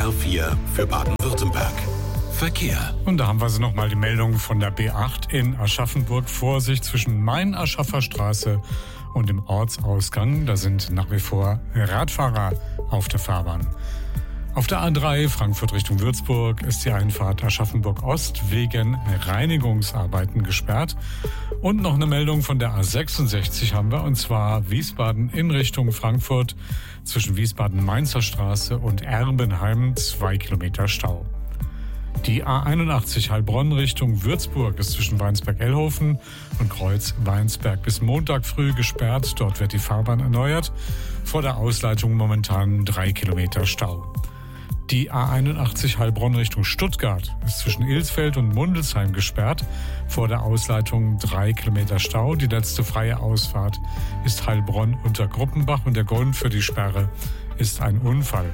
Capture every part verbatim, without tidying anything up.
R vier für Baden-Württemberg. Verkehr. Und da haben wir sie nochmal die Meldung von der B acht in Aschaffenburg. Vorsicht zwischen Main-Aschaffer-Straße und dem Ortsausgang. Da sind nach wie vor Radfahrer auf der Fahrbahn. Auf der A drei Frankfurt Richtung Würzburg ist die Einfahrt Aschaffenburg Ost wegen Reinigungsarbeiten gesperrt. Und noch eine Meldung von der A sechsundsechzig haben wir, und zwar Wiesbaden in Richtung Frankfurt zwischen Wiesbaden-Mainzer Straße und Erbenheim, zwei Kilometer Stau. Die A einundachtzig Heilbronn Richtung Würzburg ist zwischen Weinsberg-Ellhofen und Kreuz-Weinsberg bis Montag früh gesperrt. Dort wird die Fahrbahn erneuert. Vor der Ausleitung momentan drei Kilometer Stau. Die A einundachtzig Heilbronn Richtung Stuttgart ist zwischen Ilsfeld und Mundelsheim gesperrt. Vor der Ausleitung drei Kilometer Stau. Die letzte freie Ausfahrt ist Heilbronn unter Gruppenbach und der Grund für die Sperre ist ein Unfall.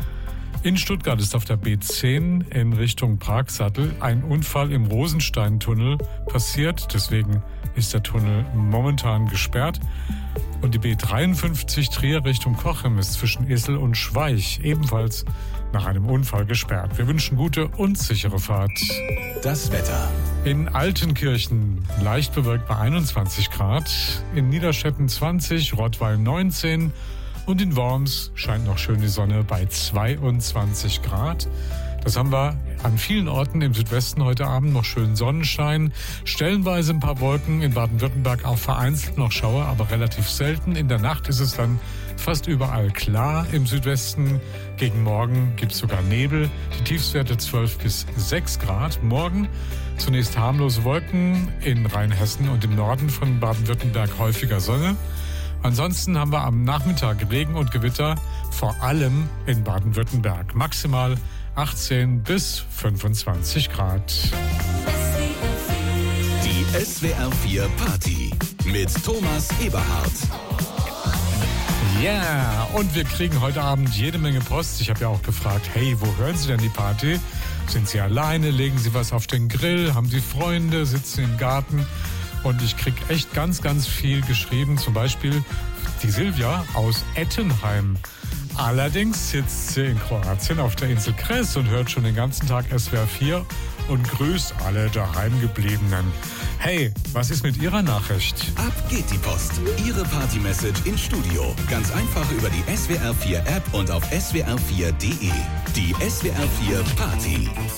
In Stuttgart ist auf der B zehn in Richtung Pragsattel ein Unfall im Rosensteintunnel passiert. Deswegen ist der Tunnel momentan gesperrt. Und die B dreiundfünfzig Trier Richtung Cochem ist zwischen Issel und Schweich ebenfalls nach einem Unfall gesperrt. Wir wünschen gute und sichere Fahrt. Das Wetter. In Altenkirchen leicht bewölkt bei einundzwanzig Grad, in Niederscheppen zwanzig, Rottweil neunzehn und in Worms scheint noch schön die Sonne bei zweiundzwanzig Grad. Das haben wir an vielen Orten im Südwesten heute Abend noch schön Sonnenschein. Stellenweise ein paar Wolken, in Baden-Württemberg auch vereinzelt noch Schauer, aber relativ selten. In der Nacht ist es dann fast überall klar. Im Südwesten gegen Morgen gibt es sogar Nebel. Die Tiefstwerte zwölf bis sechs Grad. Morgen zunächst harmlose Wolken, in Rheinhessen und im Norden von Baden-Württemberg häufiger Sonne. Ansonsten haben wir am Nachmittag Regen und Gewitter, vor allem in Baden-Württemberg. Maximal achtzehn bis fünfundzwanzig Grad. Die S W R vier Party mit Thomas Eberhardt. Ja, yeah. Und wir kriegen heute Abend jede Menge Post. Ich habe ja auch gefragt, hey, wo hören Sie denn die Party? Sind Sie alleine? Legen Sie was auf den Grill? Haben Sie Freunde? Sitzen Sie im Garten? Und ich krieg echt ganz, ganz viel geschrieben. Zum Beispiel die Silvia aus Ettenheim. Allerdings sitzt sie in Kroatien auf der Insel Kres und hört schon den ganzen Tag S W R vier und grüßt alle Daheimgebliebenen. Hey, was ist mit Ihrer Nachricht? Ab geht die Post. Ihre Party-Message ins Studio. Ganz einfach über die S W R vier App und auf S W R vier punkt de. Die S W R vier Party.